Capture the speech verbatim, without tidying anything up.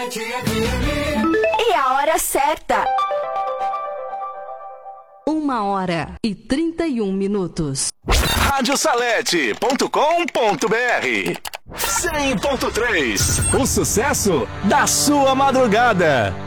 E a hora certa. Uma hora e trinta e um minutos. rádio salete ponto com ponto br cem ponto três. O sucesso da sua madrugada.